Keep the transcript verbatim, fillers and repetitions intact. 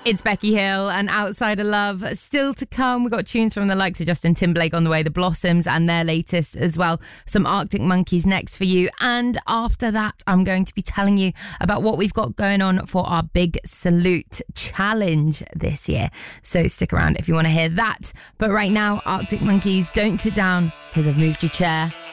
It's Becky Hill and Outside of Love. Still to come, we've got tunes from the likes of Justin Timberlake on the way, The Blossoms and their latest as well. Some Arctic Monkeys next for you. And after that, I'm going to be telling you about what we've got going on for our Big Salute Challenge this year. So stick around if you want to hear that. But right now, Arctic Monkeys, don't sit down because I've moved your chair.